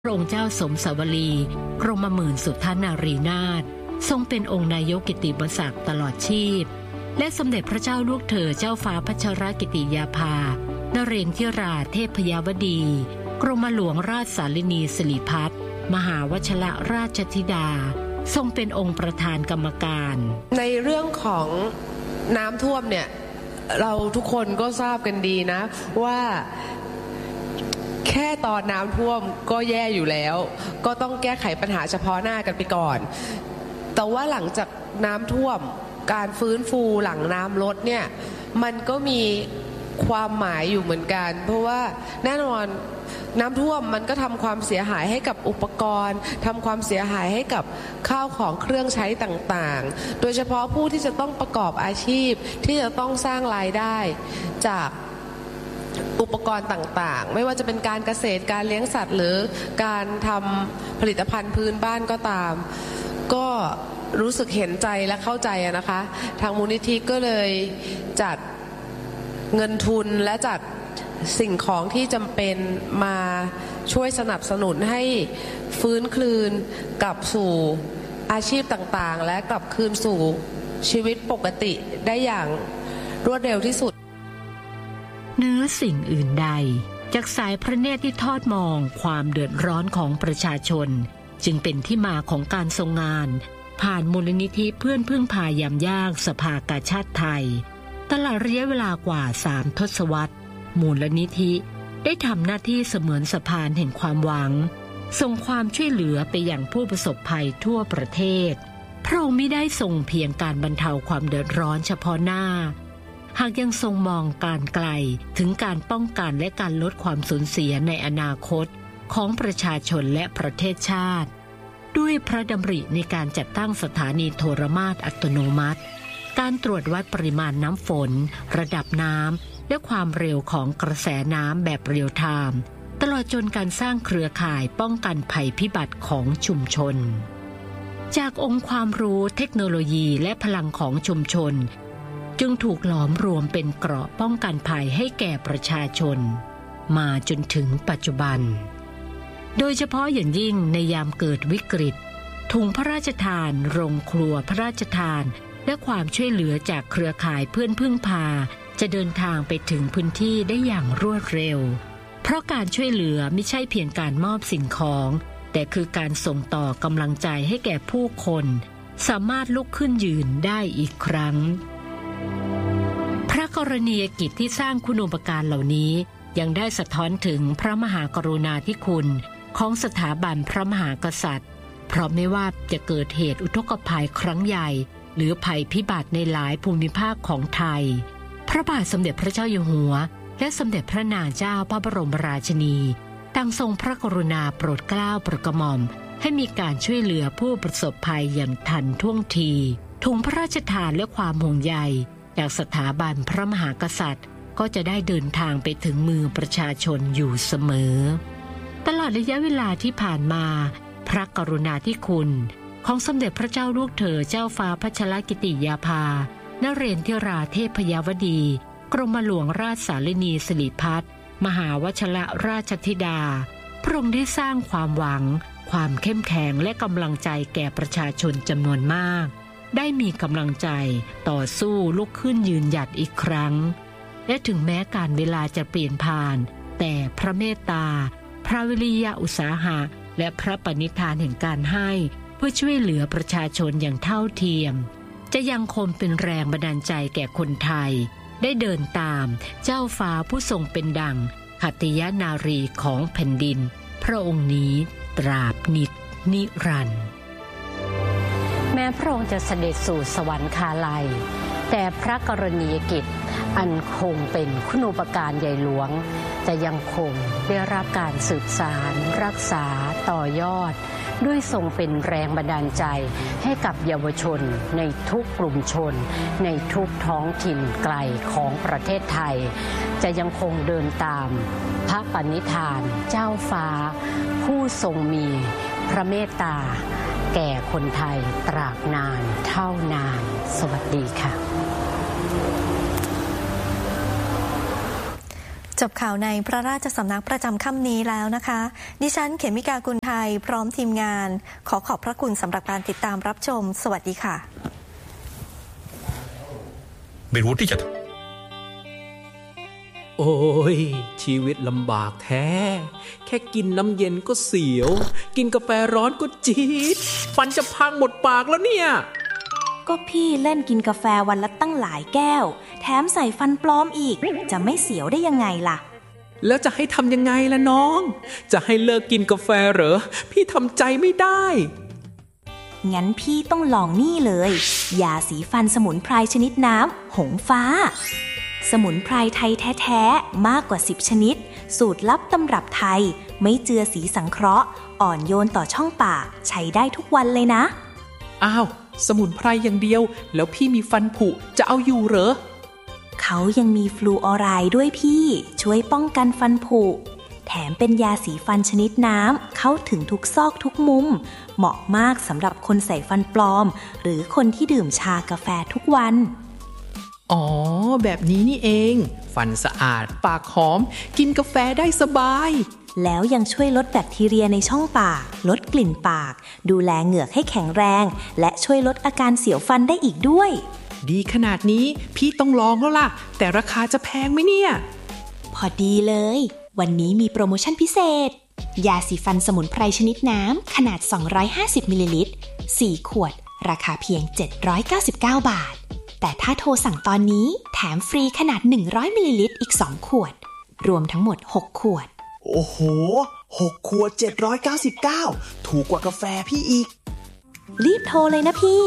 พระองค์เจ้าสมสวลีกรมหมื่นสุทธนารีนาถทรงเป็นองค์นายกกิตติมศักดิ์ตลอดชีพและสมเด็จพระเจ้าลูกเธอเจ้าฟ้าพัชรกิติยาภานเรนทิราเทพยาวดีกรมหลวงราชสารินีสิริพัฒน์มหาวชรราชธิดาทรงเป็นองค์ประธานกรรมการในเรื่องของน้ำท่วมเนี่ยเราทุกคนก็ทราบกันดีนะว่าแค่ตอนน้ำท่วมก็แย่อยู่แล้วก็ต้องแก้ไขปัญหาเฉพาะหน้ากันไปก่อนแต่ว่าหลังจากน้ำท่วมการฟื้นฟูหลังน้ำลดเนี่ยมันก็มีความหมายอยู่เหมือนกันเพราะว่าแน่นอนน้ำท่วมมันก็ทำความเสียหายให้กับอุปกรณ์ทำความเสียหายให้กับข้าวของเครื่องใช้ต่างๆโดยเฉพาะผู้ที่จะต้องประกอบอาชีพที่จะต้องสร้างรายได้จากอุปกรณ์ต่างๆไม่ว่าจะเป็นการเกษตรการเลี้ยงสัตว์หรือการทำผลิตภัณฑ์พื้นบ้านก็ตามก็รู้สึกเห็นใจและเข้าใจนะคะทางมูลนิธิก็เลยจัดเงินทุนและจัดสิ่งของที่จำเป็นมาช่วยสนับสนุนให้ฟื้นคืนกลับสู่อาชีพต่างๆและกลับคืนสู่ชีวิตปกติได้อย่างรวดเร็วที่สุดเหนือสิ่งอื่นใดจากสายพระเนตรที่ทอดมองความเดือดร้อนของประชาชนจึงเป็นที่มาของการทรงงานผ่านมูลนิธิเพื่อนพึ่งพายามยากสภากาชาดไทยตลอดระยะเวลากว่า3 ทศวรรษมูลนิธิได้ทำหน้าที่เสมือนสะพานแห่งความหวังส่งความช่วยเหลือไปยังผู้ประสบภัยทั่วประเทศพระองค์มิได้ทรงเพียงการบรรเทาความเดือดร้อนเฉพาะหน้าหากยังทรงมองการไกลถึงการป้องกันและการลดความสูญเสียในอนาคตของประชาชนและประเทศชาติด้วยพระดำริในการจัดตั้งสถานีโทรมาตรอัตโนมัติการตรวจวัดปริมาณน้ำฝนระดับน้ำและความเร็วของกระแสน้ำแบบเรียลไทม์ตลอดจนการสร้างเครือข่ายป้องกันภัยพิบัติของชุมชนจากองค์ความรู้เทคโนโลยีและพลังของชุมชนจึงถูกหลอมรวมเป็นเกราะป้องกันภัยให้แก่ประชาชนมาจนถึงปัจจุบันโดยเฉพาะอย่างยิ่งในยามเกิดวิกฤตถุงพระราชทานโรงครัวพระราชทานและความช่วยเหลือจากเครือข่ายเพื่อนพึ่งพาจะเดินทางไปถึงพื้นที่ได้อย่างรวดเร็วเพราะการช่วยเหลือไม่ใช่เพียงการมอบสิ่งของแต่คือการส่งต่อกำลังใจให้แก่ผู้คนสามารถลุกขึ้นยืนได้อีกครั้งพระกรณียกิจที่สร้างคุณูปการเหล่านี้ยังได้สะท้อนถึงพระมหากรุณาธิคุณของสถาบันพระมหากษัตริย์เพราะไม่ว่าจะเกิดเหตุอุทกภัยครั้งใหญ่หรือภัยพิบัติในหลายภูมิภาคของไทยพระบาทสมเด็จพระเจ้าอยู่หัวและสมเด็จพระนางเจ้าพระบรมราชินีตั้งทรงพระกรุณาโปรดเกล้าโปรดกระหม่อมให้มีการช่วยเหลือผู้ประสบภัยอย่างทันท่วงทีถุงพระราชทานและความห่วงใยจากสถาบันพระมหากษัตริย์ก็จะได้เดินทางไปถึงมือประชาชนอยู่เสมอตลอดระยะเวลาที่ผ่านมาพระกรุณาธิคุณของสมเด็จพระเจ้าลูกเธอเจ้าฟ้าพัชรกิติยาภานเรนทิราเทพยาวดีกรมหลวงราชสารินีสิริพัฒน์มหาวชรราชธิดาพระองค์ได้สร้างความหวังความเข้มแข็งและกำลังใจแก่ประชาชนจำนวนมากได้มีกำลังใจต่อสู้ลุกขึ้นยืนหยัดอีกครั้งและถึงแม้การเวลาจะเปลี่ยนผ่านแต่พระเมตตาพระวิริยะอุตสาหะและพระปณิธานแห่งการให้เพื่อช่วยเหลือประชาชนอย่างเท่าเทียมจะยังคงเป็นแรงบันดาลใจแก่คนไทยได้เดินตามเจ้าฟ้าผู้ทรงเป็นดั่งขัตติยนารีของแผ่นดินพระองค์นี้ตราบนิรันดร์แม้พระองค์จะเสด็จสู่สวรรคาลัยแต่พระกรณียกิจอันคงเป็นคุณูปการใหญ่หลวงจะยังคงได้รับการสืบสานรักษาต่อยอดด้วยทรงเป็นแรงบันดาลใจให้กับเยาวชนในทุกกลุ่มชนในทุกท้องถิ่นไกลของประเทศไทยจะยังคงเดินตามพระปณิธานเจ้าฟ้าผู้ทรงมีพระเมตตาแก่คนไทยตราบนานเท่านานสวัสดีค่ะจบข่าวในพระราชสำนักประจำค่ำนี้แล้วนะคะดิฉันเขมิกากุลไทยพร้อมทีมงานขอบพระคุณสำหรับการติดตามรับชมสวัสดีค่ะไม่รู้ที่จะโอ้ยชีวิตลำบากแท้แค่กินน้ำเย็นก็เสียวกินกาแฟร้อนก็จี๊ดฟันจะพังหมดปากแล้วเนี่ยก็พี่เล่นกินกาแฟวันละตั้งหลายแก้วแถมใส่ฟันปลอมอีกจะไม่เสียวได้ยังไงล่ะแล้วจะให้ทำยังไงล่ะน้องจะให้เลิกกินกาแฟเหรอพี่ทำใจไม่ได้งั้นพี่ต้องลองนี่เลยยาสีฟันสมุนไพรชนิดน้ำหงฟ้าสมุนไพรไทยแท้ๆมากกว่า10ชนิดสูตรลับตำรับไทยไม่เจือสีสังเคราะห์อ่อนโยนต่อช่องปากใช้ได้ทุกวันเลยนะอ้าวสมุนไพรอย่างเดียวแล้วพี่มีฟันผุจะเอาอยู่เหรอเขายังมีฟลูออไรด์ด้วยพี่ช่วยป้องกันฟันผุแถมเป็นยาสีฟันชนิดน้ำเข้าถึงทุกซอกทุกมุมเหมาะมากสำหรับคนใส่ฟันปลอมหรือคนที่ดื่มชากาแฟทุกวันอ๋อแบบนี้นี่เองฟันสะอาดปากหอมกินกาแฟได้สบายแล้วยังช่วยลดแบคทีเรียในช่องปากลดกลิ่นปากดูแลเหงือกให้แข็งแรงและช่วยลดอาการเสียวฟันได้อีกด้วยดีขนาดนี้พี่ต้องลองแล้วล่ะแต่ราคาจะแพงไหมเนี่ยพอดีเลยวันนี้มีโปรโมชั่นพิเศษยาสีฟันสมุนไพรชนิดน้ำขนาด250มิลลิลิตร4ขวดราคาเพียง799 บาทแต่ถ้าโทรสั่งตอนนี้แถมฟรีขนาด100มิลลิลิตรอีก2ขวดรวมทั้งหมด6ขวดโอ้โห6ขวด799ถูกกว่ากาแฟพี่อีกรีบโทรเลยนะพี่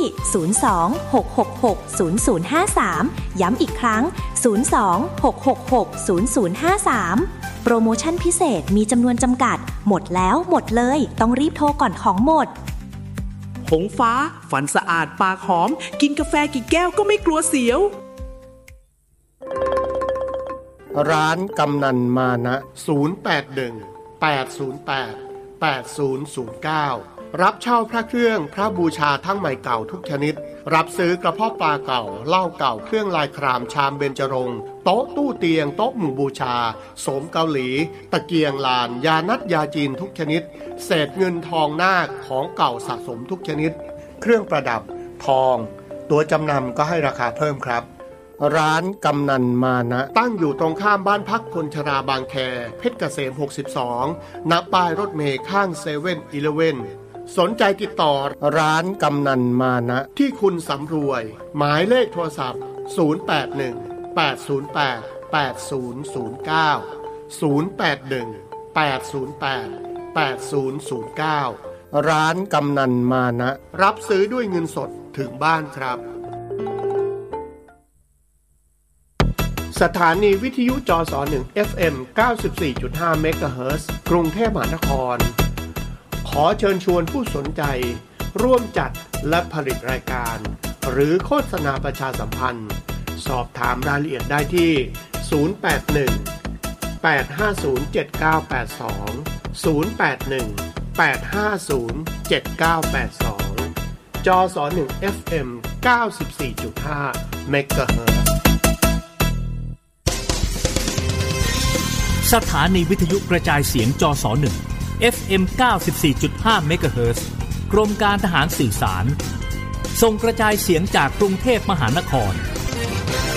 02-666-0053ย้ำอีกครั้ง02-666-0053โปรโมชั่นพิเศษมีจำนวนจำกัดหมดแล้วหมดเลยต้องรีบโทรก่อนของหมดหงฟ้าฟันสะอาดปากหอมกินกาแฟกี่แก้วก็ไม่กลัวเสียวร้านกำนันมานะ081-808-8009รับเช่าพระเครื่องพระบูชาทั้งใหม่เก่าทุกชนิดรับซื้อกระเพาะปลาเก่าเหล้าเก่าเครื่องลายครามชามเบญจรงค์โต๊ะตู้เตียงโต๊ะหมู่บูชาโสมเกาหลีตะเกียงลานยานัดยาจีนทุกชนิดเศษเงินทองนาคของเก่าสะสมทุกชนิดเครื่องประดับทองตัวจำนำก็ให้ราคาเพิ่มครับร้านกำนันมานะตั้งอยู่ตรงข้ามบ้านพักคนชราบางแคเพชรเกษม62ณป้ายรถเมล์ข้าง7-Elevenสนใจติดต่อร้านกำนันมานะที่คุณสำรวยหมายเลขโทรศัพท์081-808-8009 ร้านกำนันมานะรับซื้อด้วยเงินสดถึงบ้านครับสถานีวิทยุจส.1 FM 94.5 เมกะเฮิรตซ์กรุงเทพมหานครขอเชิญชวนผู้สนใจร่วมจัดและผลิตรายการหรือโฆษณาประชาสัมพันธ์สอบถามรายละเอียดได้ที่081-850-7982 081-850-7982 จส.1 FM 94.5 เมกะเฮิรตซ์สถานีวิทยุกระจายเสียงจส.1 FM 94.5 เมกะเฮิรตซ์กรมการทหารสื่อสารส่งกระจายเสียงจากกรุงเทพมหานคร